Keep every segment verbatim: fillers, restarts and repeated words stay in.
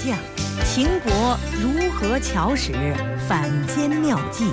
将，秦国如何巧使反间妙计？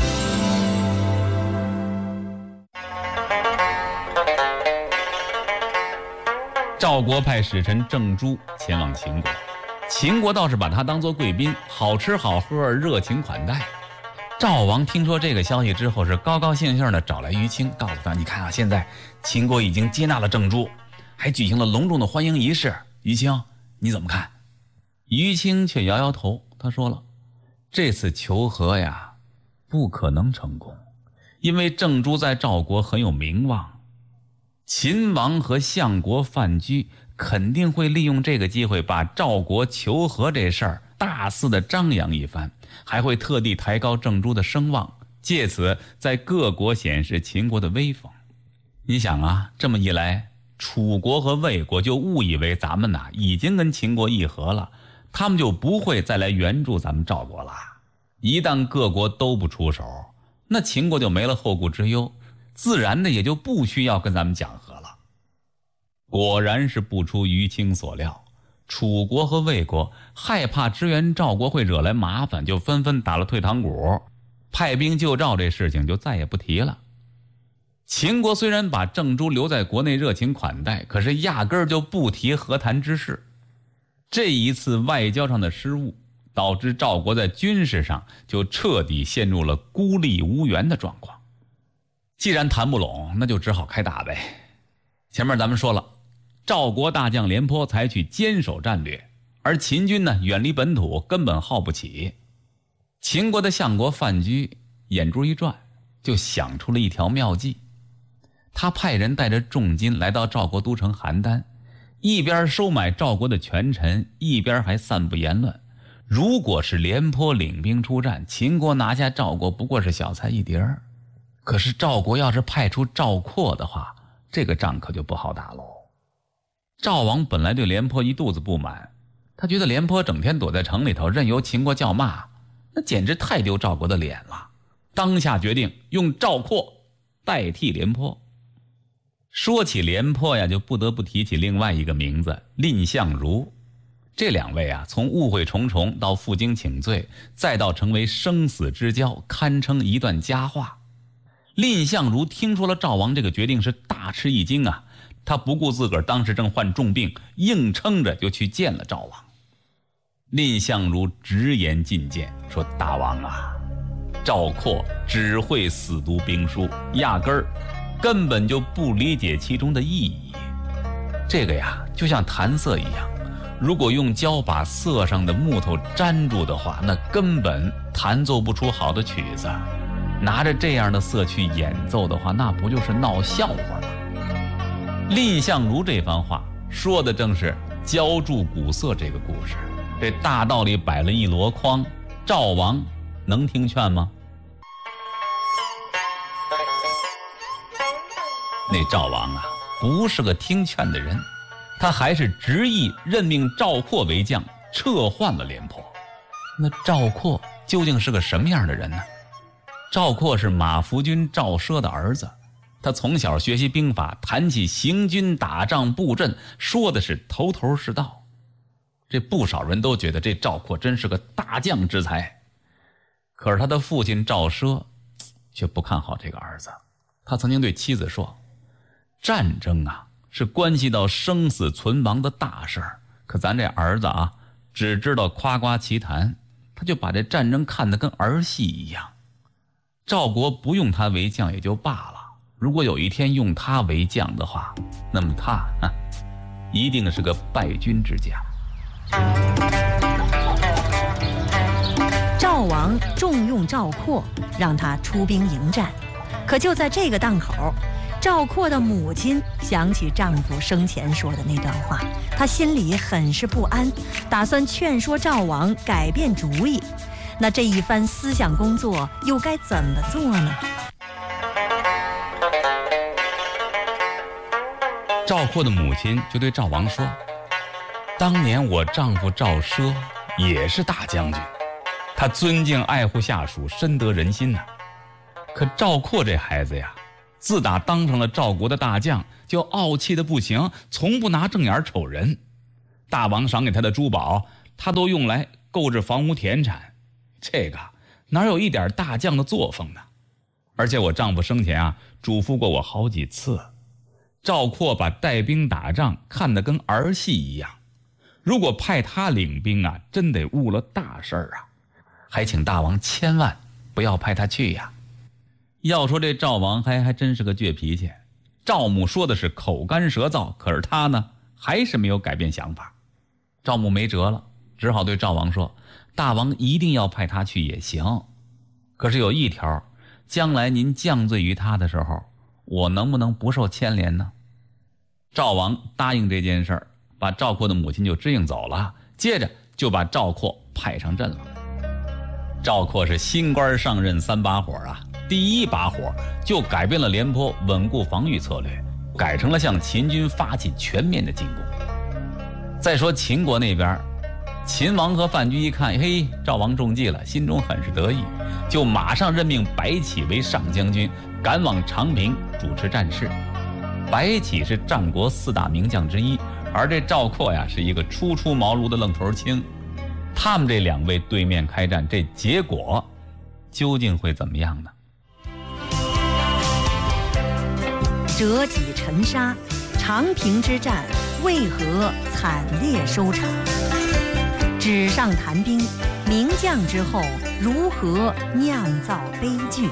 赵国派使臣郑珠前往秦国，秦国倒是把他当作贵宾，好吃好喝，热情款待。赵王听说这个消息之后，是高高兴兴的找来于青，告诉他：“你看啊，现在秦国已经接纳了郑珠，还举行了隆重的欢迎仪式。于青，你怎么看？”于青却摇摇头，他说了：“这次求和呀，不可能成功，因为郑珠在赵国很有名望，秦王和相国范雎肯定会利用这个机会，把赵国求和这事儿大肆的张扬一番，还会特地抬高郑珠的声望，借此在各国显示秦国的威风。你想啊，这么一来，楚国和魏国就误以为咱们呐已经跟秦国议和了，他们就不会再来援助咱们赵国了。一旦各国都不出手，那秦国就没了后顾之忧，自然的也就不需要跟咱们讲和了。”果然是不出于青所料，楚国和魏国害怕支援赵国会惹来麻烦，就纷纷打了退堂鼓，派兵救赵这事情就再也不提了。秦国虽然把郑珠留在国内热情款待，可是压根儿就不提和谈之事。这一次外交上的失误，导致赵国在军事上就彻底陷入了孤立无援的状况。既然谈不拢，那就只好开打呗。前面咱们说了，赵国大将廉颇采取坚守战略，而秦军呢远离本土，根本耗不起。秦国的相国范雎眼珠一转，就想出了一条妙计。他派人带着重金来到赵国都城邯郸，一边收买赵国的权臣，一边还散布言论。如果是廉颇领兵出战，秦国拿下赵国不过是小菜一碟儿。可是赵国要是派出赵括的话，这个仗可就不好打喽。赵王本来对廉颇一肚子不满，他觉得廉颇整天躲在城里头，任由秦国叫骂，那简直太丢赵国的脸了。当下决定用赵括代替廉颇。说起廉颇呀，就不得不提起另外一个名字，蔺相如。这两位啊，从误会重重到负荆请罪，再到成为生死之交，堪称一段佳话。蔺相如听说了赵王这个决定，是大吃一惊啊！他不顾自个儿当时正患重病，硬撑着就去见了赵王。蔺相如直言进谏说：“大王啊，赵括只会死读兵书，压根儿根本就不理解其中的意义。这个呀，就像弹色一样，如果用胶把色上的木头粘住的话，那根本弹奏不出好的曲子。拿着这样的色去演奏的话，那不就是闹笑话吗？”蔺相如这番话说的正是浇筑古色这个故事，这大道理摆了一箩筐，赵王能听劝吗？那赵王啊，不是个听劝的人，他还是执意任命赵括为将，撤换了廉颇。那赵括究竟是个什么样的人呢？赵括是马服君赵奢的儿子，他从小学习兵法，谈起行军打仗布阵，说的是头头是道。这不少人都觉得这赵括真是个大将之才。可是他的父亲赵奢却不看好这个儿子。他曾经对妻子说：“战争啊，是关系到生死存亡的大事儿，可咱这儿子啊，只知道夸夸其谈，他就把这战争看得跟儿戏一样。赵国不用他为将也就罢了，如果有一天用他为将的话，那么他啊，一定是个败军之将。” 赵王重用赵括，让他出兵迎战。可就在这个档口，赵括的母亲想起丈夫生前说的那段话，她心里很是不安，打算劝说赵王改变主意。那这一番思想工作又该怎么做呢？ 赵括的母亲就对赵王说：“当年我丈夫赵奢也是大将军，他尊敬爱护下属，深得人心呐、啊。可赵括这孩子呀，自打当上了赵国的大将，就傲气的不行，从不拿正眼瞅人。大王赏给他的珠宝， 他都用来购置房屋田产，这个哪有一点大将的作风呢？而且我丈夫生前啊嘱咐过我好几次，赵括把带兵打仗看得跟儿戏一样，如果派他领兵啊，真得误了大事儿啊，还请大王千万不要派他去呀。要说这赵王还还真是个倔脾气，赵母说的是口干舌燥，可是他呢还是没有改变想法。赵母没辙了，只好对赵王说，大王一定要派他去也行，可是有一条，将来您降罪于他的时候，我能不能不受牵连呢？赵王答应这件事儿，把赵括的母亲就支应走了，接着就把赵括派上阵了。赵括是新官上任三把火啊，第一把火就改变了廉颇稳固防御策略，改成了向秦军发起全面的进攻。再说秦国那边，秦王和范雎一看，嘿，赵王中计了，心中很是得意，就马上任命白起为上将军，赶往长平主持战事。白起是战国四大名将之一，而这赵括呀是一个初出茅庐的愣头青。他们这两位对面开战，这结果究竟会怎么样呢？ 折戟沉沙，长平之战为何惨烈收场？纸上谈兵，名将之后如何酿造悲剧？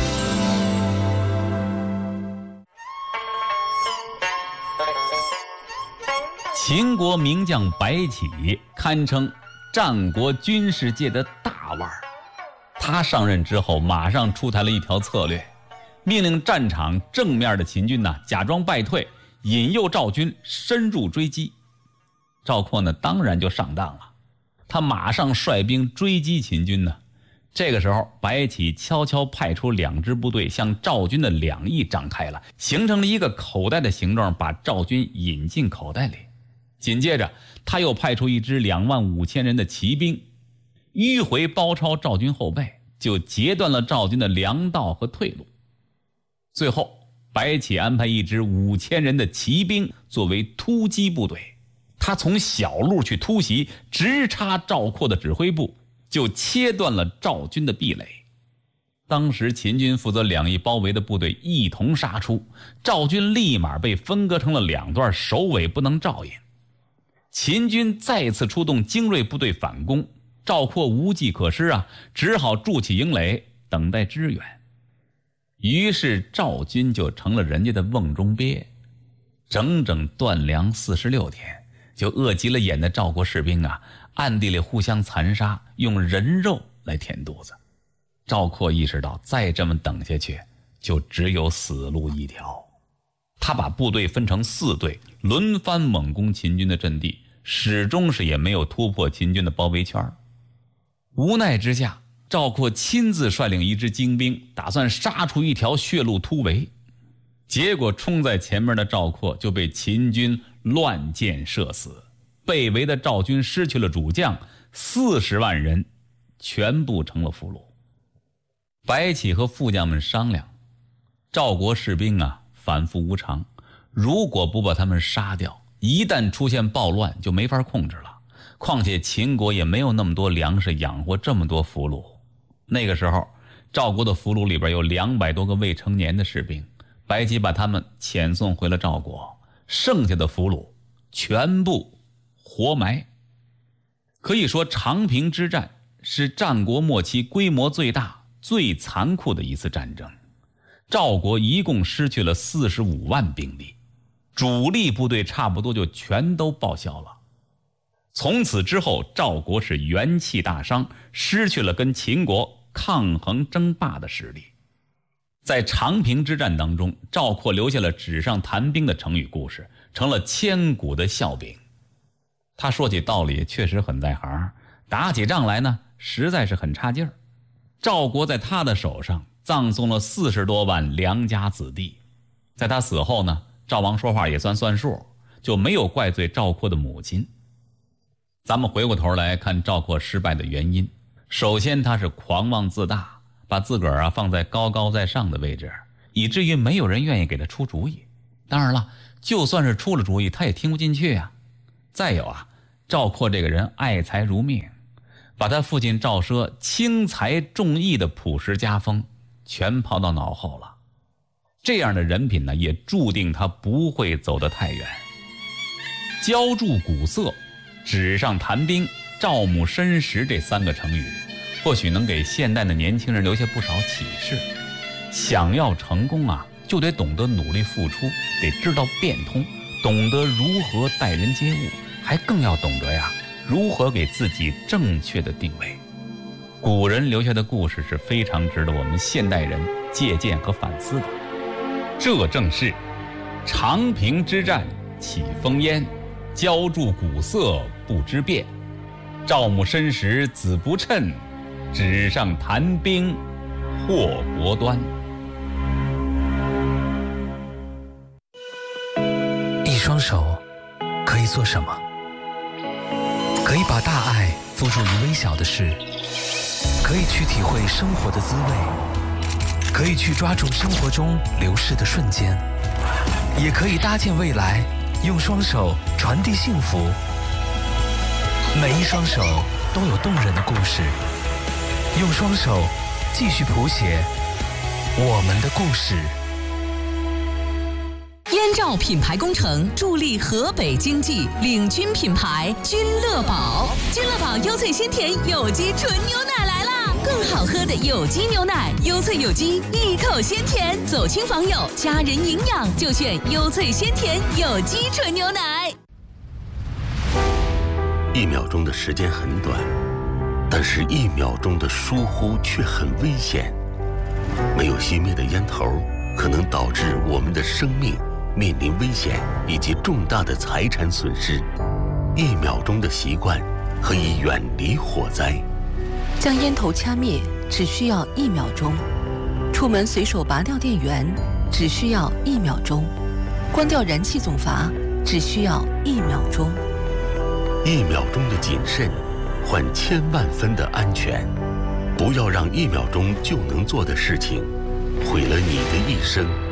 秦国名将白起堪称战国军事界的大腕儿，他上任之后马上出台了一条策略，命令战场正面的秦军呢假装败退，引诱赵军深入追击。赵括呢当然就上当了，他马上率兵追击秦军呢。这个时候白起悄悄派出两支部队向赵军的两翼张开了，形成了一个口袋的形状，把赵军引进口袋里。紧接着他又派出一支两万五千人的骑兵，迂回包抄赵军后背，就截断了赵军的粮道和退路。最后白起安排一支五千人的骑兵作为突击部队，他从小路去突袭，直插赵括的指挥部，就切断了赵军的壁垒。当时秦军负责两翼包围的部队一同杀出，赵军立马被分割成了两段，首尾不能照应。秦军再次出动精锐部队反攻，赵括无计可施啊，只好筑起营垒等待支援。于是赵军就成了人家的瓮中鳖，整整断粮四十六天，就饿急了眼的赵国士兵啊，暗地里互相残杀，用人肉来填肚子。赵括意识到再这么等下去就只有死路一条，他把部队分成四队，轮番猛攻秦军的阵地，始终是也没有突破秦军的包围圈。无奈之下，赵括亲自率领一支精兵，打算杀出一条血路突围。结果冲在前面的赵括就被秦军乱箭射死，被围的赵军失去了主将，四十万人全部成了俘虏。白起和副将们商量，赵国士兵啊反复无常，如果不把他们杀掉，一旦出现暴乱就没法控制了。况且秦国也没有那么多粮食养活这么多俘虏。那个时候赵国的俘虏里边有两百多个未成年的士兵，白起把他们遣送回了赵国，剩下的俘虏全部活埋。可以说长平之战是战国末期规模最大最残酷的一次战争，赵国一共失去了四十五万兵力，主力部队差不多就全都报销了。从此之后赵国是元气大伤，失去了跟秦国抗衡争霸的实力。在长平之战当中，赵括留下了纸上谈兵的成语故事，成了千古的笑柄。他说起道理确实很在行，打起仗来呢实在是很差劲儿。赵国在他的手上葬送了四十多万良家子弟，在他死后呢，赵王说话也算算数，就没有怪罪赵括的母亲。咱们回过头来看赵括失败的原因，首先他是狂妄自大，把自个儿啊放在高高在上的位置，以至于没有人愿意给他出主意。当然了，就算是出了主意他也听不进去啊。再有啊， 赵括这个人爱财如命，把他父亲赵奢轻财重义的朴实家风全抛到脑后了。这样的人品呢，也注定他不会走得太远。浇筑古色，纸上谈兵，赵母申时这三个成语，或许能给现代的年轻人留下不少启示。想要成功啊，就得懂得努力付出，得知道变通，懂得如何待人接物，还更要懂得呀，如何给自己正确的定位。古人留下的故事是非常值得我们现代人借鉴和反思的。这正是长平之战起烽烟，浇筑古色不知变。赵母申时子不称，纸上谈兵祸国端。 一双手可以做什么？可以把大爱付诸于微小的事，可以去体会生活的滋味，可以去抓住生活中流逝的瞬间，也可以搭建未来，用双手传递幸福。每一双手都有动人的故事，用双手继续谱写我们的故事。 燕赵品牌工程助力河北经济，领军品牌君乐宝。君乐宝优萃鲜甜有机纯牛奶来啦！更好喝的有机牛奶，优萃有机，一口鲜甜，走亲访友，家人营养就选优萃鲜甜有机纯牛奶。 一秒钟的时间很短，但是一秒钟的疏忽却很危险。没有熄灭的烟头，可能导致我们的生命面临危险以及重大的财产损失。一秒钟的习惯可以远离火灾。 将烟头掐灭只需要一秒钟，出门随手拔掉电源只需要一秒钟，关掉燃气总阀只需要一秒钟。 一秒钟的谨慎换千万分的安全。不要让一秒钟就能做的事情毁了你的一生。